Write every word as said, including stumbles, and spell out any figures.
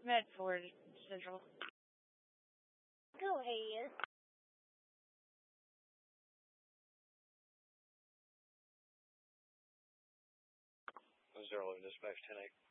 Medford Central. Go ahead. Zero eleven dispatch ten eight.